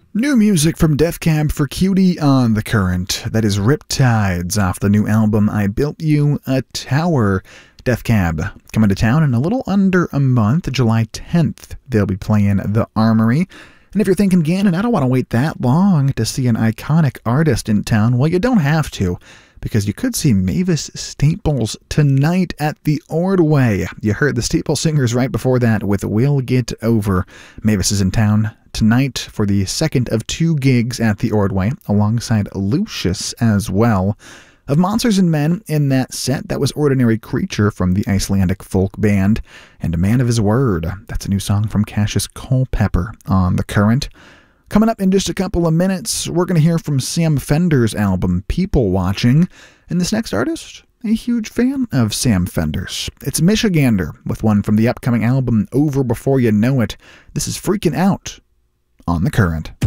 New music from Death Cab for Cutie on the current. That is Riptides off the new album I Built You a Tower. Death Cab coming to town in a little under a month, July 10th. They'll be playing the Armory. And if you're thinking, Gannon, I don't want to wait that long to see an iconic artist in town, well, you don't have to, because you could see Mavis Staples tonight at the Ordway. You heard the Staples Singers right before that with We'll Get Over. Mavis is in town tonight for the second of two gigs at the Ordway, alongside Lucius as well. Of Monsters and Men in that set, that was Ordinary Creature from the Icelandic folk band, and A Man of His Word. That's a new song from Cassius Culpepper on the current. Coming up in just a couple of minutes, we're going to hear from Sam Fender's album People Watching, and this next artist, a huge fan of Sam Fender's. It's Michigander with one from the upcoming album Over Before You Know It. This is Freaking Out on the current.